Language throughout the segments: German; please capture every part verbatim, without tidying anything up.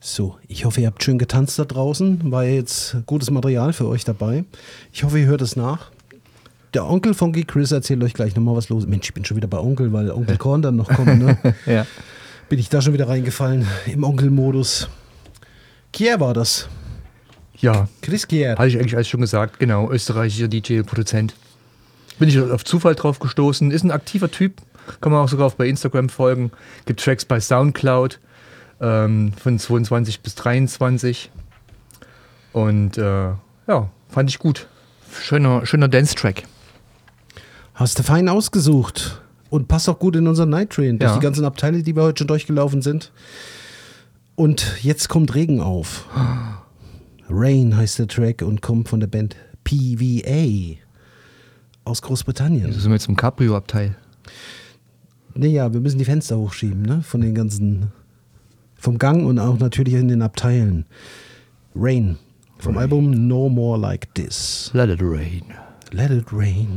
So, ich hoffe, ihr habt schön getanzt da draußen. War jetzt gutes Material für euch dabei. Ich hoffe, ihr hört es nach. Der Onkel von Geek Chris erzählt euch gleich nochmal was los. Mensch, ich bin schon wieder bei Onkel, weil Onkel Korn dann noch kommt. Ne? Ja. Bin ich da schon wieder reingefallen im Onkel-Modus. Kier war das. Ja. Chris Kier. Hatte ich eigentlich alles schon gesagt. Genau, österreichischer D J und Produzent. Bin ich auf Zufall drauf gestoßen. Ist ein aktiver Typ. Kann man auch sogar auf bei Instagram folgen. Gibt Tracks bei Soundcloud. Ähm, von zweiundzwanzig bis dreiundzwanzig. Und äh, ja, fand ich gut. Schöner, schöner Dance-Track. Hast du fein ausgesucht. Und passt auch gut in unseren Night Train. Durch Ja. die ganzen Abteile, die wir heute schon durchgelaufen sind. Und jetzt kommt Regen auf. Rain heißt der Track und kommt von der Band P V A aus Großbritannien. Also sind wir jetzt im Cabrio-Abteil. Naja, wir müssen die Fenster hochschieben, ne? Von den ganzen, vom Gang und auch natürlich in den Abteilen. Rain, vom Rain. Album No More Like This. Let it rain. Let it rain.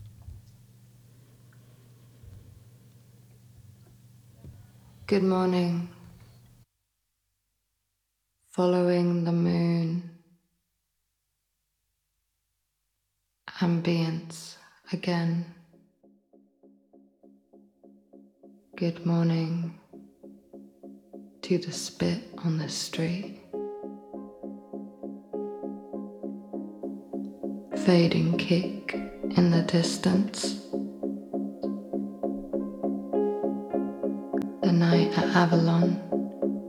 Good morning. Following the moon. Ambience again. Good morning to the spit on the street. Fading kick in the distance. The night at Avalon.